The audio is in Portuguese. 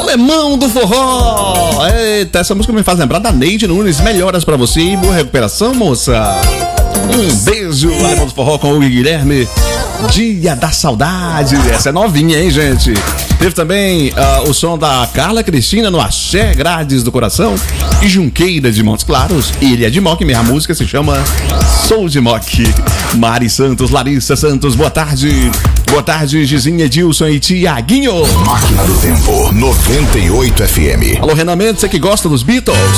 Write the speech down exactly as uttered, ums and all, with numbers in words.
Alemão do Forró. Eita, essa música me faz lembrar da Neide Nunes. Melhoras pra você e boa recuperação, moça. Um beijo, Alemão do Forró com o Guilherme. Dia da Saudade. Essa é novinha, hein, gente? Teve também uh, o som da Carla Cristina no Axé Grades do Coração e Junqueira de Montes Claros. Ilha de Moc, minha música se chama Sou de Moc. Mari Santos, Larissa Santos, boa tarde. Boa tarde, Gizinha, Edilson e Tiaguinho. Máquina do Tempo, noventa e oito F M. Alô, Renan Mendes, você que gosta dos Beatles?